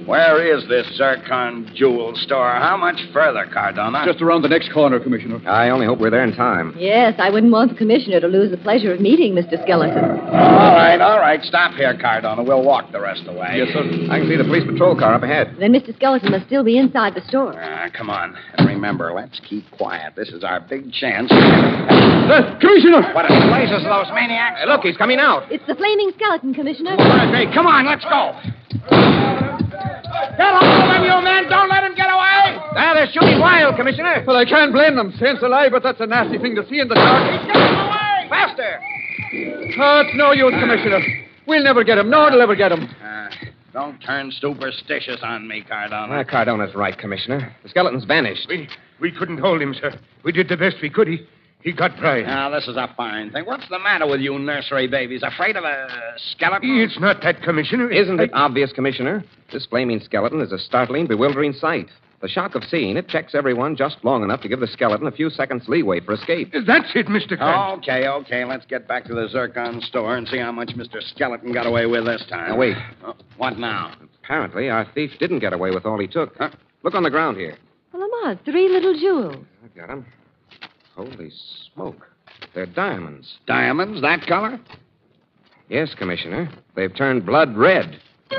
Where is this Zircon jewel store? How much further, Cardona? Just around the next corner, Commissioner. I only hope we're there in time. Yes, I wouldn't want the commissioner to lose the pleasure of meeting Mr. Skeleton. All right. Stop here, Cardona. We'll walk the rest of the way. Yes, sir. I can see the police patrol car up ahead. Then Mr. Skeleton must still be inside the store. Come on. And remember, let's keep quiet. This is our big chance. Commissioner! What in blazes are those maniacs? Hey, look, he's coming out. It's the flaming skeleton, Commissioner. Hey, come on, let's go. Get hold of him, you men. Don't let him get away. Ah, they're shooting wild, Commissioner. Well, I can't blame them. Saints alive, but that's a nasty thing to see in the dark. Get him away. Faster! Oh, it's no use, Commissioner. We'll never get him. No one will ever get him. Don't turn superstitious on me, Cardona. Cardona's right, Commissioner. The skeleton's vanished. We couldn't hold him, sir. We did the best we could. He got pried. Now, this is a fine thing. What's the matter with you nursery babies? Afraid of a skeleton? It's not that, Commissioner. Isn't it obvious, Commissioner? This flaming skeleton is a startling, bewildering sight. The shock of seeing it checks everyone just long enough to give the skeleton a few seconds leeway for escape. That's it, Mr. Kent. Okay. Let's get back to the Zircon store and see how much Mr. Skeleton got away with this time. Now, wait. What now? Apparently, our thief didn't get away with all he took. Huh? Look on the ground here. Well, Lamont, 3 little jewels. I've got them. Holy smoke. They're diamonds. Diamonds, that color? Yes, Commissioner. They've turned blood red.